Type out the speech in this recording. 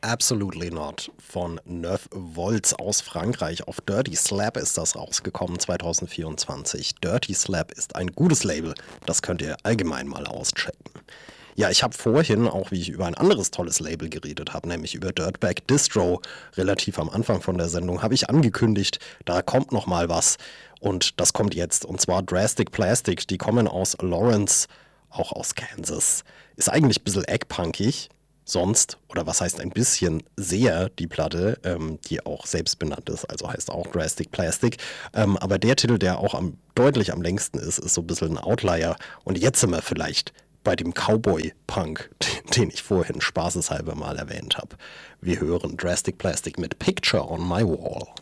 Absolutely Not von Neuf Volts aus Frankreich. Auf Dirty Slap ist das rausgekommen 2024. Dirty Slap ist ein gutes Label. Das könnt ihr allgemein mal auschecken. Ja, ich habe vorhin, auch wie ich über ein anderes tolles Label geredet habe, nämlich über Dirtbag Distro, relativ am Anfang von der Sendung, habe ich angekündigt, da kommt noch mal was. Und das kommt jetzt. Und zwar Drastic Plastic. Die kommen aus Lawrence, auch aus Kansas. Ist eigentlich ein bisschen eggpunkig. Sonst, oder was heißt ein bisschen, sehr die Platte, die auch selbst benannt ist, also heißt auch Drastic Plastic. Aber der Titel, der auch deutlich am längsten ist, ist so ein bisschen ein Outlier. Und jetzt sind wir vielleicht bei dem Cowboy-Punk, den ich vorhin spaßeshalber mal erwähnt habe. Wir hören Drastic Plastic mit Picture on My Wall.